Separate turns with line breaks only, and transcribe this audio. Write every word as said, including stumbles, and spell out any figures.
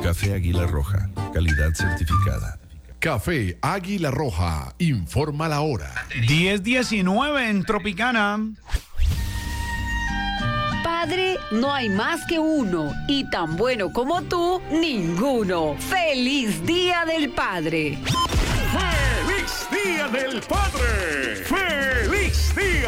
Café Águila Roja, calidad certificada.
Café Águila Roja, informa la hora.
diez diecinueve en Tropicana.
Padre, no hay más que uno, y tan bueno como tú, ninguno. ¡Feliz Día del Padre!
¡Feliz Día del Padre! ¡Feliz Día!